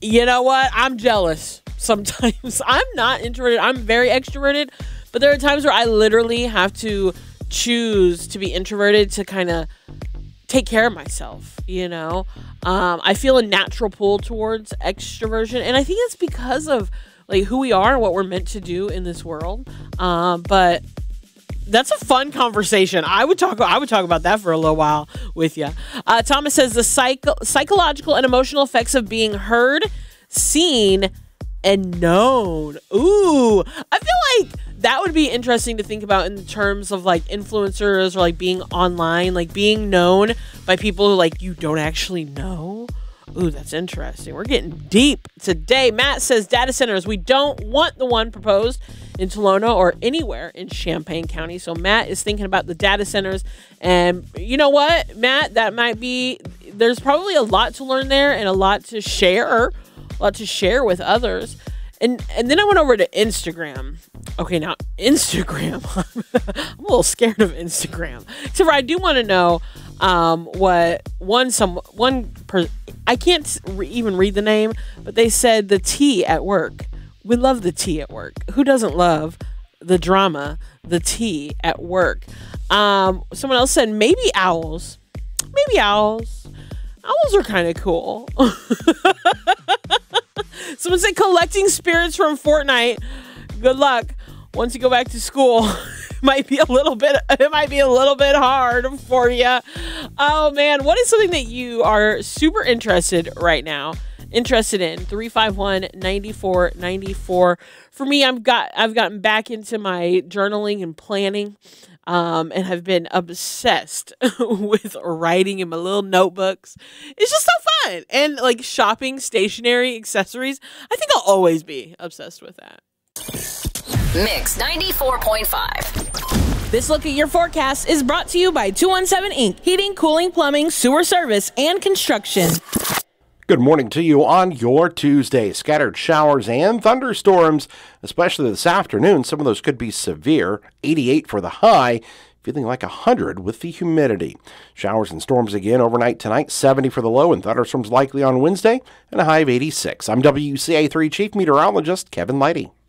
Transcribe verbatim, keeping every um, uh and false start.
You know what? I'm jealous sometimes. I'm not introverted. I'm very extroverted. But there are times where I literally have to choose to be introverted to kind of take care of myself, you know? Um, I feel a natural pull towards extroversion. And I think it's because of like who we are and what we're meant to do in this world. Um, but that's a fun conversation. I would talk. I would talk about that for a little while with you. Uh, Thomas says the psycho- psychological and emotional effects of being heard, seen, and known. Ooh, I feel like that would be interesting to think about in terms of like influencers or like being online, like being known by people who like you don't actually know. Ooh, that's interesting. We're getting deep today. Matt says data centers. We don't want the one proposed in Tolona or anywhere in Champaign County. So Matt is thinking about the data centers. And you know what, Matt? That might be, there's probably a lot to learn there and a lot to share, a lot to share with others. And and then I went over to Instagram. Okay, now Instagram. I'm a little scared of Instagram. Except for I do want to know um, what one some one per, I can't re- even read the name, but they said the tea at work. We love the tea at work. Who doesn't love the drama, the tea at work? Um, someone else said maybe owls. Maybe owls. Owls are kind of cool. Someone said collecting spirits from Fortnite. Good luck. Once you go back to school, it might be a little bit. It might be a little bit hard for you. Oh man, what is something that you are super interested right now? Interested in three five one, nine four nine four. For me, I've got I've gotten back into my journaling and planning. Um, and have been obsessed with writing in my little notebooks. It's just so fun. And like shopping stationery accessories. I think I'll always be obsessed with that. Mix ninety-four point five. This look at your forecast is brought to you by two one seven Incorporated. Heating, cooling, plumbing, sewer service, and construction. Good morning to you on your Tuesday. Scattered showers and thunderstorms, especially this afternoon. Some of those could be severe. eighty-eight for the high, feeling like one hundred with the humidity. Showers and storms again overnight tonight. seventy for the low, and thunderstorms likely on Wednesday, and a high of eighty-six. I'm W C A three Chief Meteorologist Kevin Lighty.